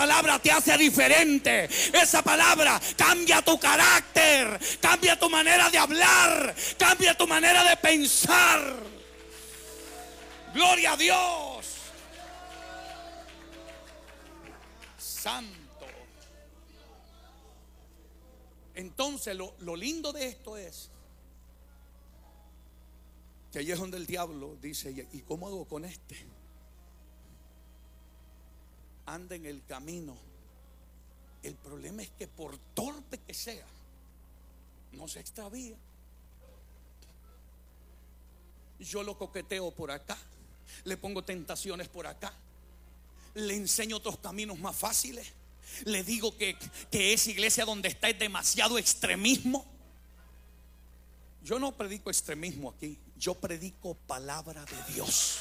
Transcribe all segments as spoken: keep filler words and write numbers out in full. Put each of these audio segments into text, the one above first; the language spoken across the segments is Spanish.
palabra te hace diferente. Esa palabra cambia tu carácter, cambia tu manera de hablar, cambia tu manera de pensar. Gloria a Dios. Santo. Entonces lo, lo lindo de esto es que ahí es donde el diablo dice: ¿y cómo hago con este? Anda en el camino. El problema es que por torpe que sea, no se extravía. Yo lo coqueteo por acá, le pongo tentaciones por acá, le enseño otros caminos más fáciles, le digo que, que esa iglesia donde está es demasiado extremismo. Yo no predico extremismo aquí, yo predico palabra de Dios.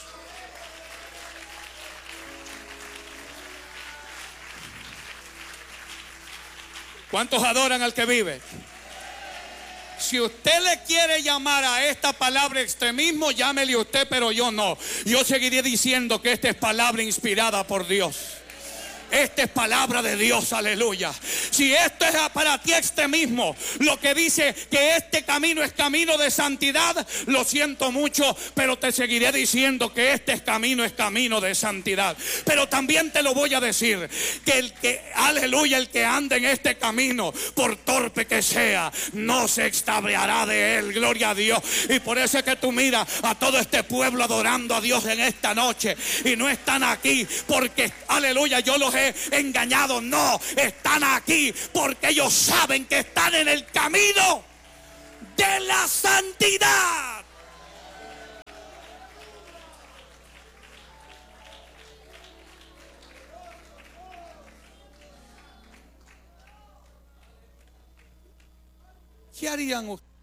¿Cuántos adoran al que vive? Si usted le quiere llamar a esta palabra extremismo, llámele usted, pero yo no. Yo seguiré diciendo que esta es palabra inspirada por Dios. Esta es palabra de Dios, aleluya. Si esto es para ti extremismo, lo que dice que este camino es camino de santidad, lo siento mucho, pero te seguiré diciendo que este camino es camino de santidad. Pero también te lo voy a decir, que el que, aleluya, el que anda en este camino, por torpe que sea, no se extraviará de él, gloria a Dios. Y por eso es que tú miras a todo este pueblo adorando a Dios en esta noche, y no están aquí porque, aleluya, yo los he engañado. No, están aquí porque ellos saben que están en el camino de la santidad. ¿Qué harían ustedes?